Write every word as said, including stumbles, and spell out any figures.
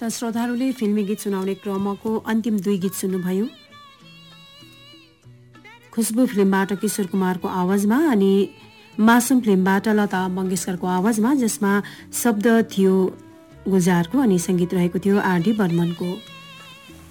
त श्रोताहरूले फिल्मी गीत सुनाउने क्रमको अन्तिम दुई गीत सुन्नुभयो। खुशबु फिल्मबाट किशोर कुमारको आवाजमा अनि मासुम फिल्मबाट लता मङ्गेशकरको आवाजमा, जसमा शब्द थियो गुजारको अनि सङ्गीत रहेको थियो आर डी बर्मनको।